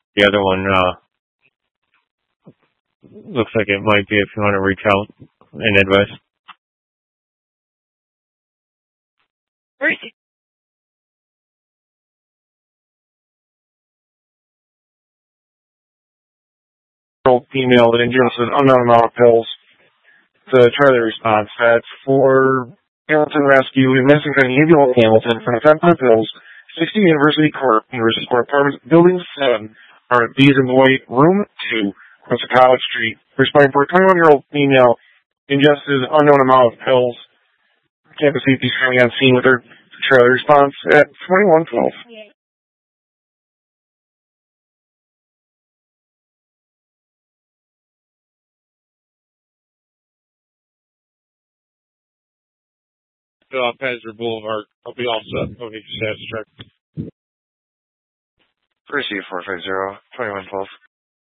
The other one looks like it might be if you want to reach out and advise. Where is he? Female that ingests an unknown amount of pills. The Charlie response. That's for Hamilton Rescue in Missington, Hamilton, Hamilton, from the 10 pills. 60 University Court, Apartments, Building 7, Apartment B's and Boy, Room 2, across College Street. Responding for a 21-year-old female ingested an unknown amount of pills. Campus safety is currently on scene with her trailer response at 2112. Off Hazard Boulevard. I'll be all set. No need to status check. Receive 450, 2112.